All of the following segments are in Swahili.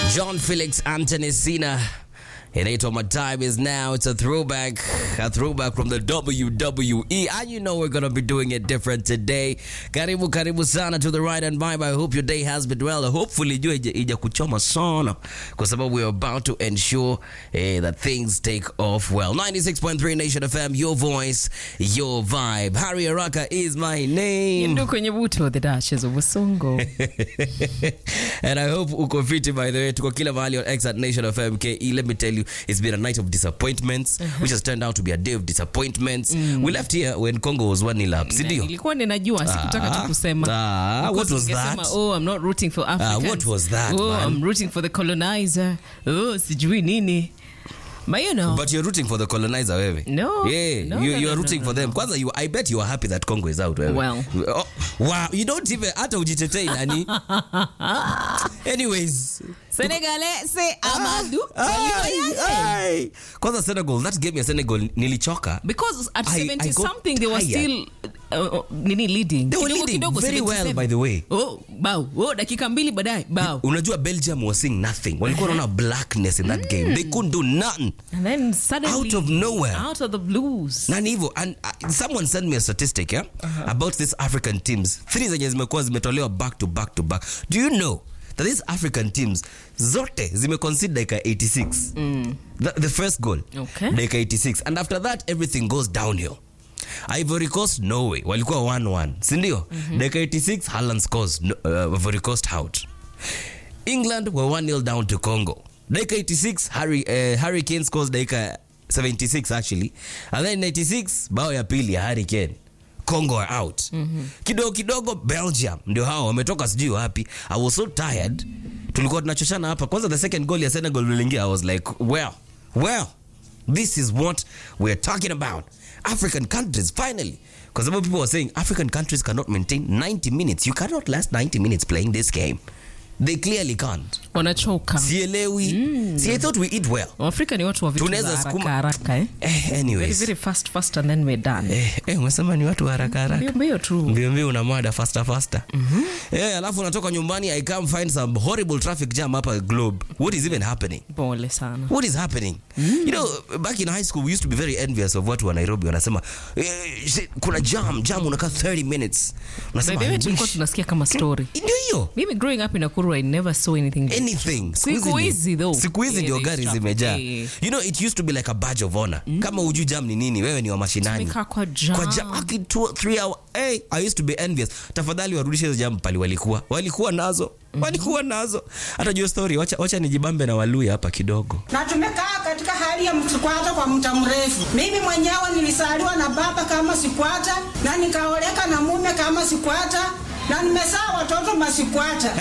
John Felix Anthony Cena. Inaitwa My Time Is Now. It's a throwback from the WWE. And you know we're going to be doing it different today. Karibu sana to the Right and Vibe. I hope your day has been well. Hopefully jua ija kuchoma sana kwa sababu we're about to ensure that things take off well. 96.3 Nation FM, your voice, your vibe. Harry Araka is my name. Yendo kwenye buto, the Dashes of Wasongo. And I hope uko fiti, by the way. Tuko kila mahali on X at Nation FM KE. Let me tell you, it's been a night of disappointments, which has turned out to be a day of disappointments. We left here when Congo was 1-0 up. Sindio? Nilikuwa ninajua, sikutaka tu kusema. What was that? Oh, I'm not rooting for Africans. What was that, oh, man? I'm rooting for the colonizer. Oh, sijui nini. But you know. But you're rooting for the colonizer, wewe. No. Yeah, you're rooting for them. Kwanza, I bet you are happy that Congo is out, wewe. Well. Oh, wow, you don't even hata ujitetei nani. Anyways, Senegalese say Amadou. Kwanza Senegal, that game ya Senegal nilichoka. Because at 70 I something they were still leading. They were leading very well, by the way. Oh, bow. Oh, dakika mbili baadaye, bow. Unajua Belgium was seeing nothing. Walikuwa wanaona blackness in that game. They couldn't do nothing. And then suddenly out of nowhere, out of the blues. Nani hivyo. And someone sent me a statistic, yeah, about these African teams. 3 zenye zimekuwa zimetolewa back to back to back. Do you know that these African teams zote zimeconcede dakika 86? The first goal, okay, dakika 86, and after that everything goes downhill. Ivory Coast, Norway walikuwa 1-1, si ndio? Dakika 86 Haaland scores, Ivory Coast out. England were 1-0 down to Congo. Dakika 86 Harry Kane scores, dakika 76 actually, and then 96 bao ya pili ya Harry Kane. Congo are out. Kidogo Belgium ndio hao wametoka sijui wapi. I was so tired. Tulikuwa tunachoshana hapa. Kwanza the second goal ya Senegal iliingia, I was like, well, this is what we're talking about. African countries finally. Because some people were saying African countries cannot maintain 90 minutes. You cannot last 90 minutes playing this game. They clearly can't. Wanachoka. Sielewi. See, I thought we eat well. Afrika ni watu wa vitu haraka eh? Anyways. Very fast and then we're done. Umesema ni watu haraka. Mbio tu. Mbio una mada faster. Alafu unatoka nyumbani, I come find some horrible traffic jam hapa Globe. What is even happening? Pole sana. What is happening? You know, back in high school we used to be very envious of watu wa Nairobi wanasema kuna jam unakaa 30 minutes. Unasema wewe tulikuwa tunasikia kama story. Ndio hiyo. Mimi growing up in Nakuru I never saw anything. Siku hizi though. Siku hizi ndio gari zimejaa. You know, it used to be like a badge of honor. Kama hujui jam ni nini, wewe ni wa mashinani. Kwa jam. 3 hours. Hey, I used to be envious. Tafadhali warudishe hizo jam pali walikuwa nazo. Hata jua story, wacha nijibambe na Waluya hapa kidogo. Na tumekaa katika hali ya msikwata kwa muda mrefu. Mimi mwenyewe nilisaliwa na baba kama sikwata, na nikaoleka na mume kama sikwata, na nimezaa watoto masikwata.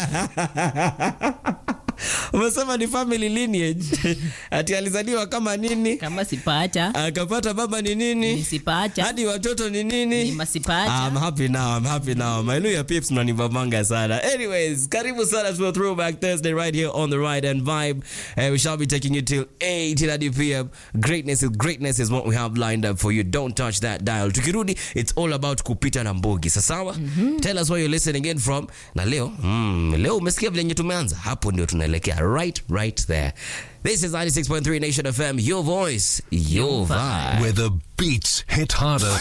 Umesema ni family lineage. Ati alizaliwa kama nini? Kama sipacha. Akapata baba ni nini? Ni sipacha. Hadi watoto ni nini? Ni masipacha. I'm happy now. My Luya peeps mnanibambanga sana. Anyways, karibu sana to a Throwback Thursday right here on the Right and Vibe. We shall be taking you till 8 p.m. Greatness is what we have lined up for you. Don't touch that dial. Tukirudi, it's all about kupita na mbogi. Sawa? Tell us where you're listening in from. Na leo umesikia vile tumeanza? Hapo ndio tunaelekea. Right there. This is 96.3 Nation FM, your voice, your vibe. Where the beats hit harder.